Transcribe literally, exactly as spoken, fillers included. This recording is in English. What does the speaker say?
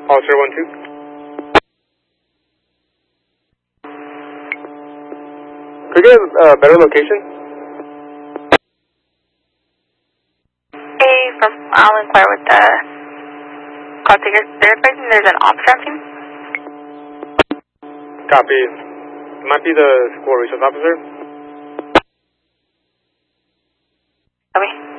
All zero one two. Could you get a better location? Hey, from I'll inquire with the call taker. They're advising there's an ops team. Copy. Might be the school resource officer. Copy.